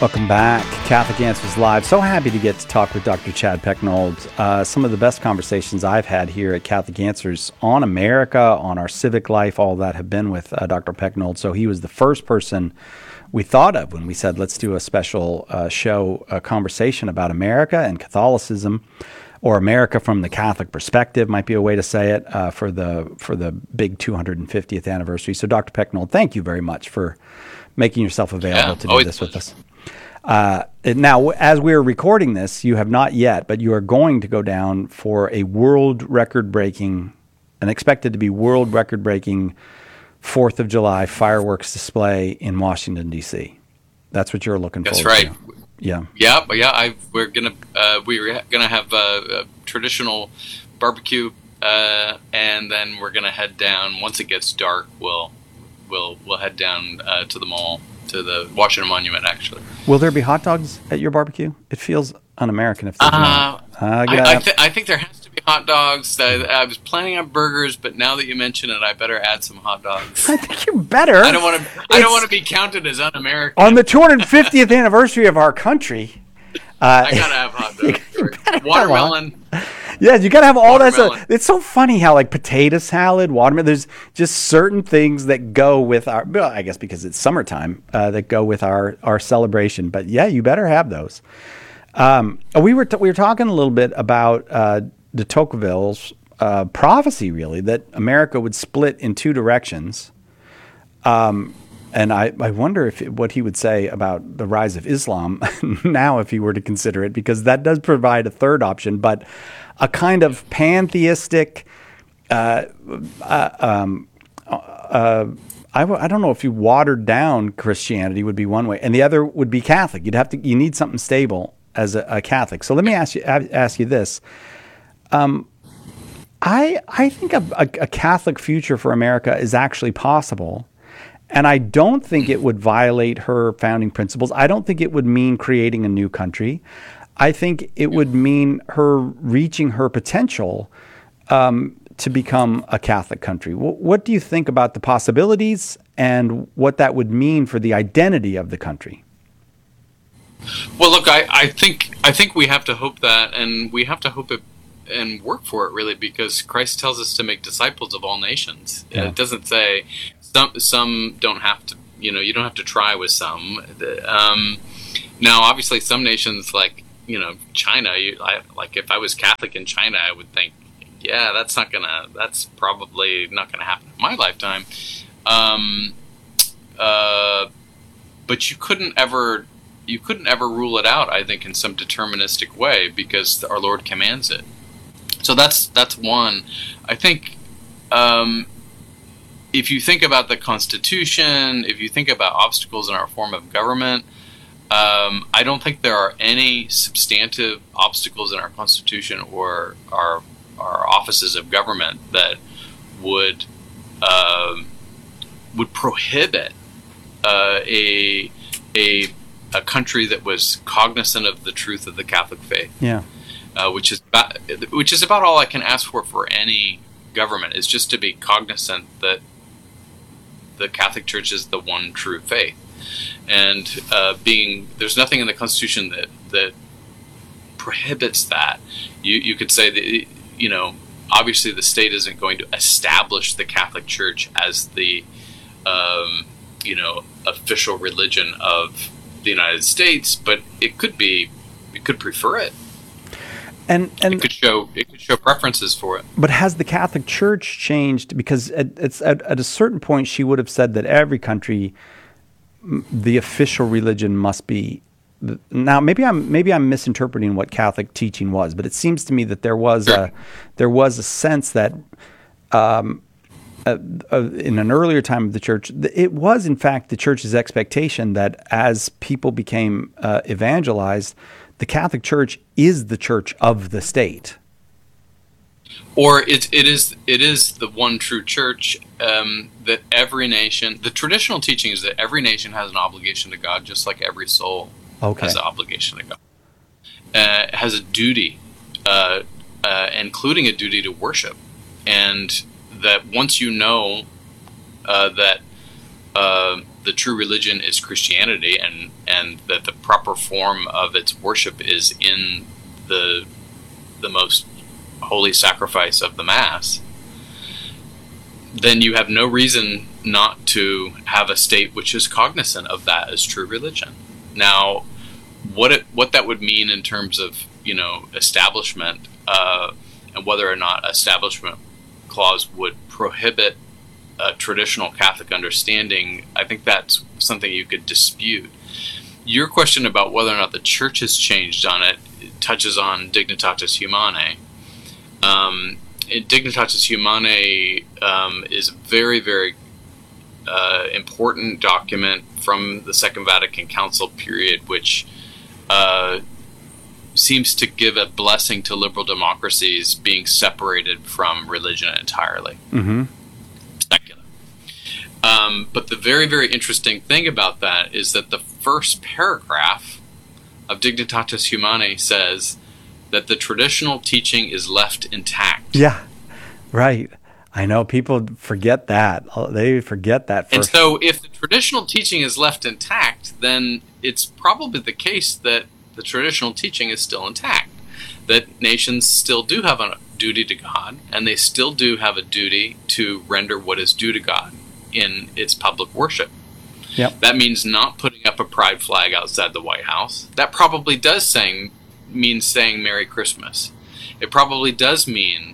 Welcome back. Catholic Answers Live. So happy to get to talk with Dr. Chad Pecknold. Some of the best conversations I've had here at Catholic Answers on America, on our civic life, all that have been with Dr. Pecknold. So he was the first person we thought of when we said, let's do a special show, a conversation about America and Catholicism, or America from the Catholic perspective might be a way to say it, for the big 250th anniversary. So Dr. Pecknold, thank you very much for making yourself available to do this with us. Now, as we're recording this, you have not yet, but you are going to go down for a world record-breaking, an expected to be world record-breaking 4th of July fireworks display in Washington, D.C. That's what you're looking for. That's right. Yeah. We're gonna have a traditional barbecue, and then we're gonna head down. Once it gets dark, we'll head down to the mall, to the Washington Monument, actually. Will there be hot dogs at your barbecue? It feels un-American if there's not. I think there has to be hot dogs. I was planning on burgers, but now that you mention it, I better add some hot dogs. I think you better. I don't want to be counted as un-American. On the 250th anniversary of our country, I gotta have hot dogs. Watermelon. Yeah, you gotta have all that stuff. It's so funny how like potato salad, watermelon. There's just certain things that go with our. Well, I guess because it's summertime, that go with our celebration. But yeah, you better have those. We were talking a little bit about de Tocqueville's prophecy, really, that America would split in two directions. And I wonder what he would say about the rise of Islam now if he were to consider it, because that does provide a third option, but a kind of pantheistic, I don't know if you watered down Christianity would be one way, and the other would be Catholic. You need something stable as a Catholic. So let me ask you this. I think a Catholic future for America is actually possible. And I don't think it would violate her founding principles. I don't think it would mean creating a new country. I think it would mean her reaching her potential to become a Catholic country. What do you think about the possibilities and what that would mean for the identity of the country? Well, look, I think we have to hope that, and we have to hope it and work for it, really, because Christ tells us to make disciples of all nations. Yeah. It doesn't say some don't have to, you don't have to try with some. Now, obviously, some nations like, China, like if I was Catholic in China, I would think, yeah, that's probably not gonna happen in my lifetime. But you couldn't ever rule it out, I think, in some deterministic way, because our Lord commands it. So that's one. I think if you think about the Constitution, if you think about obstacles in our form of government, I don't think there are any substantive obstacles in our Constitution or our offices of government that would prohibit a country that was cognizant of the truth of the Catholic faith. Yeah, which is about all I can ask for any government, is just to be cognizant that the Catholic Church is the one true faith, and there's nothing in the Constitution that prohibits that. You could say that obviously the state isn't going to establish the Catholic Church as the official religion of the United States, but it could prefer it. And it could show preferences for it. But has the Catholic Church changed? Because at a certain point, she would have said that every country, the official religion must be. Now, maybe I'm misinterpreting what Catholic teaching was, but it seems to me that there was a sense that in an earlier time of the church, it was in fact the church's expectation that as people became evangelized, the Catholic Church is the church of the state. Or it is the one true church, that every nation. The traditional teaching is that every nation has an obligation to God, just like every soul has an obligation to God. Has a duty, including a duty to worship, and that once you know that the true religion is Christianity, and that the proper form of its worship is in the most holy sacrifice of the Mass, then you have no reason not to have a state which is cognizant of that as true religion. Now, what that would mean in terms of, establishment, and whether or not Establishment Clause would prohibit a traditional Catholic understanding, I think that's something you could dispute. Your question about whether or not the Church has changed on it touches on Dignitatis Humanae. Dignitatis Humanae is a very, very important document from the Second Vatican Council period, which seems to give a blessing to liberal democracies being separated from religion entirely. Mm-hmm. Secular. But the very, very interesting thing about that is that the first paragraph of Dignitatis Humanae says that the traditional teaching is left intact. Yeah, right. I know people forget that. They forget that first. And so if the traditional teaching is left intact, then it's probably the case that the traditional teaching is still intact, that nations still do have a duty to God, and they still do have a duty to render what is due to God in its public worship. Yep. That means not putting up a pride flag outside the White House. That probably does mean saying Merry Christmas. It probably does mean,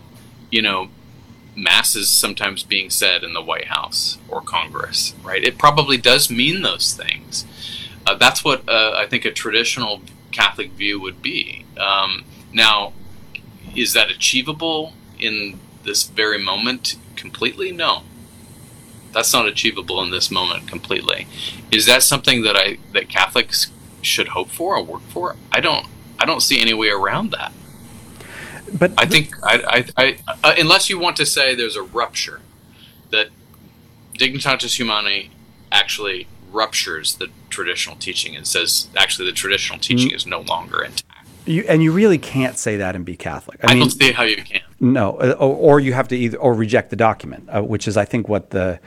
masses sometimes being said in the White House or Congress, right? It probably does mean those things. That's what I think a traditional Catholic view would be. Now, is that achievable in this very moment completely? No. That's not achievable in this moment completely. Is that something that Catholics should hope for or work for? I don't see any way around that. But I think unless you want to say there's a rupture, that Dignitatis Humanae actually ruptures the traditional teaching and says actually the traditional teaching is no longer intact. You really can't say that and be Catholic. I don't see how you can. No, or you have to either reject the document, which is I think what the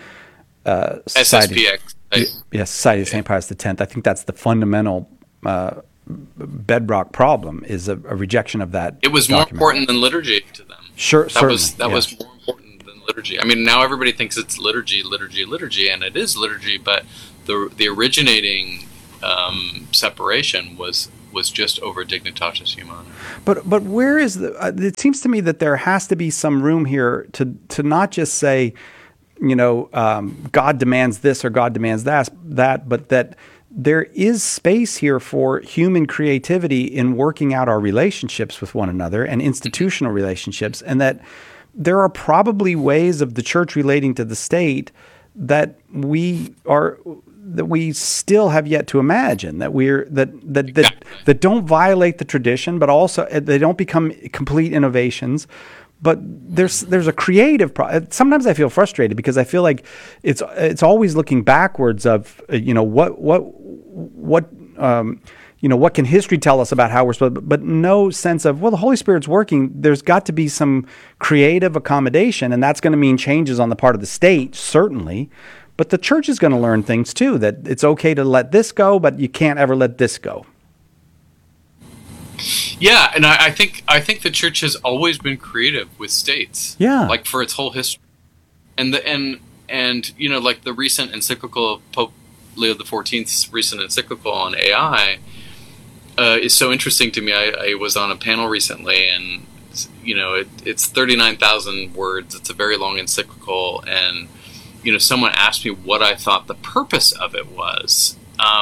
SSPX. Society of St. Pius X. I think that's the fundamental bedrock problem is a rejection of that. It was document. More important than liturgy to them. Sure, that was more important than liturgy. I mean, now everybody thinks it's liturgy, and it is liturgy, but the originating separation was just over Dignitatis Humanae. But where is it seems to me that there has to be some room here to not just say, God demands this or God demands that, but that there is space here for human creativity in working out our relationships with one another and institutional relationships, and that there are probably ways of the church relating to the state that we still have yet to imagine, that don't violate the tradition, but also they don't become complete innovations. But there's a creative sometimes I feel frustrated because I feel like it's always looking backwards of what can history tell us about how we're supposed, but no sense of, well, the Holy Spirit's working. There's got to be some creative accommodation, and that's going to mean changes on the part of the state, certainly. But the church is going to learn things too, that it's okay to let this go, but you can't ever let this go. Yeah, and I think the church has always been creative with states. Yeah, like for its whole history, and like the recent encyclical of Pope Leo XIV's recent encyclical on AI is so interesting to me. I was on a panel recently, and it's 39,000 words. It's a very long encyclical, and someone asked me what I thought the purpose of it was,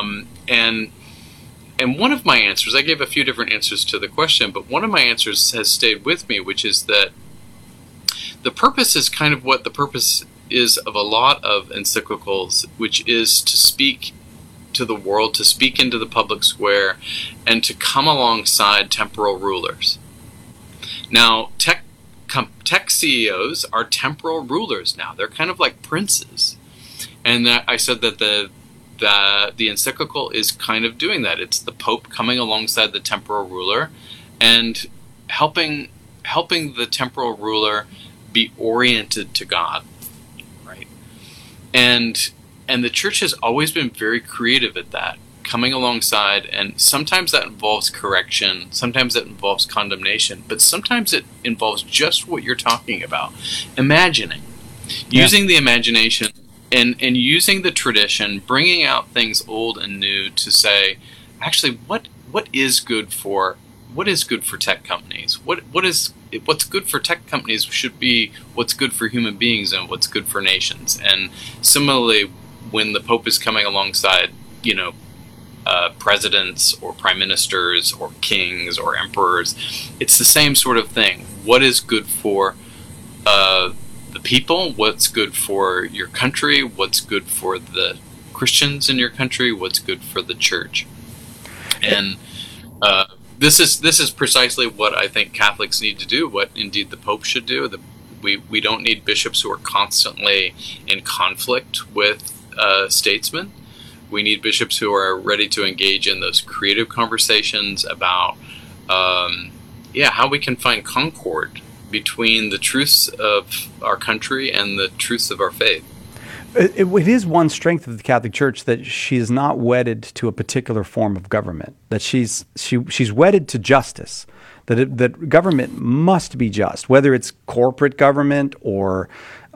and one of my answers, I gave a few different answers to the question, but one of my answers has stayed with me, which is that the purpose is kind of what the purpose is of a lot of encyclicals, which is to speak to the world, to speak into the public square, and to come alongside temporal rulers. Now, tech CEOs are temporal rulers now. They're kind of like princes. And I said that the encyclical is kind of doing that. It's the Pope coming alongside the temporal ruler and helping the temporal ruler be oriented to God, right? And And the church has always been very creative at that, coming alongside, and sometimes that involves correction, sometimes it involves condemnation, but sometimes it involves just what you're talking about, imagining, using the imagination and using the tradition, bringing out things old and new to say, actually, what is good for tech companies? What's good for tech companies should be what's good for human beings and what's good for nations. And similarly, when the Pope is coming alongside, presidents or prime ministers or kings or emperors, it's the same sort of thing. What is good for the people? What's good for your country? What's good for the Christians in your country? What's good for the church? And this is precisely what I think Catholics need to do, what indeed the Pope should do. We don't need bishops who are constantly in conflict with statesmen. We need bishops who are ready to engage in those creative conversations about how we can find concord between the truths of our country and the truths of our faith. It is one strength of the Catholic Church that she is not wedded to a particular form of government, that she's wedded to justice, that government must be just, whether it's corporate government or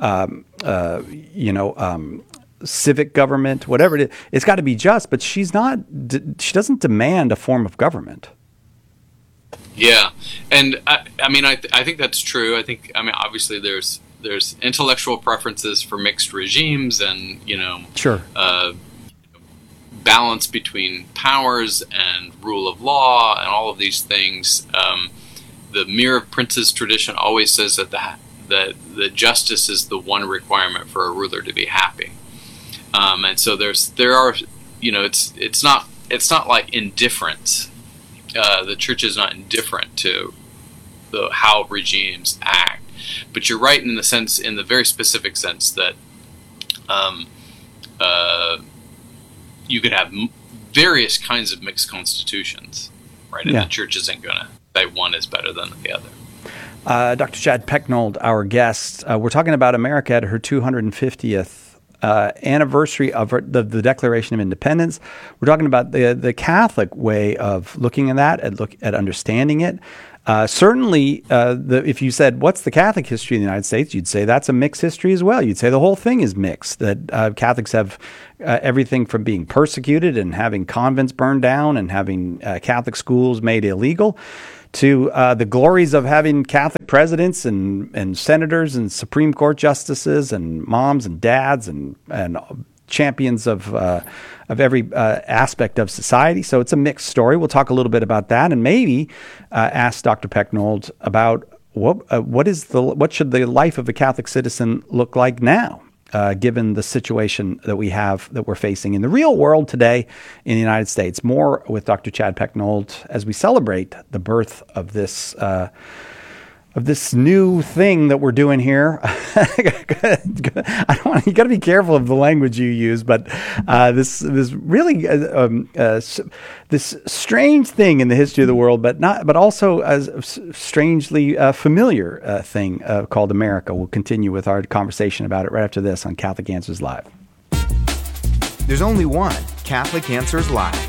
civic government, whatever it is. It's got to be just, but she doesn't demand a form of government. Yeah, and I think that's true. Obviously there's intellectual preferences for mixed regimes, and sure, balance between powers and rule of law and all of these things. The Mirror of Princes tradition always says that the justice is the one requirement for a ruler to be happy. And so it's not like indifference. The church is not indifferent to how regimes act, but you're right in the very specific sense that you could have various kinds of mixed constitutions, right? And the church isn't going to say one is better than the other. Dr. Chad Pecknold, our guest, we're talking about America at her 250th anniversary of the Declaration of Independence. We're talking about the Catholic way of looking at that, at understanding it. Certainly, if you said, what's the Catholic history in the United States, you'd say that's a mixed history as well. You'd say the whole thing is mixed, that Catholics have everything from being persecuted and having convents burned down and having Catholic schools made illegal, to the glories of having Catholic presidents and senators and Supreme Court justices and moms and dads and champions of every aspect of society. So it's a mixed story. We'll talk a little bit about that, and maybe ask Dr. Pecknold about what should the life of a Catholic citizen look like now, given the situation that we're facing in the real world today in the United States. More with Dr. Chad Pecknold as we celebrate the birth of this new thing that we're doing here. You got to be careful of the language you use, but this really this strange thing in the history of the world, but also a strangely familiar thing called America. We'll continue with our conversation about it right after this on Catholic Answers Live. There's only one Catholic Answers Live.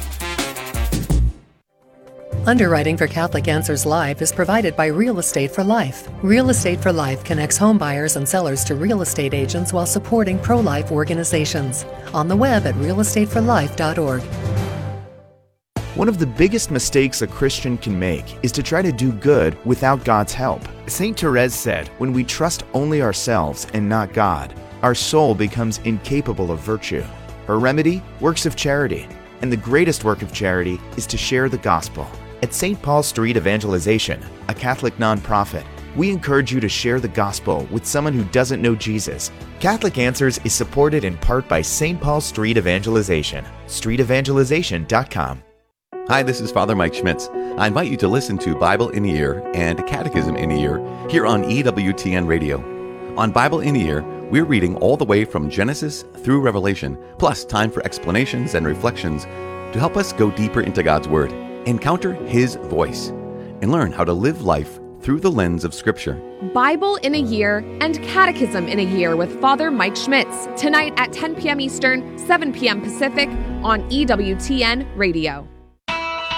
Underwriting for Catholic Answers Live is provided by Real Estate for Life. Real Estate for Life connects home buyers and sellers to real estate agents while supporting pro-life organizations. On the web at realestateforlife.org. One of the biggest mistakes a Christian can make is to try to do good without God's help. St. Therese said, when we trust only ourselves and not God, our soul becomes incapable of virtue. Her remedy? Works of charity. And the greatest work of charity is to share the gospel. At St. Paul Street Evangelization, a Catholic nonprofit, we encourage you to share the gospel with someone who doesn't know Jesus. Catholic Answers is supported in part by St. Paul Street Evangelization, streetevangelization.com. Hi, this is Father Mike Schmitz. I invite you to listen to Bible in a Year and Catechism in a Year here on EWTN Radio. On Bible in a Year, we're reading all the way from Genesis through Revelation, plus time for explanations and reflections to help us go deeper into God's Word, encounter His voice, and learn how to live life through the lens of Scripture. Bible in a Year and Catechism in a Year with Father Mike Schmitz, tonight at 10 p.m. Eastern, 7 p.m. Pacific on EWTN Radio.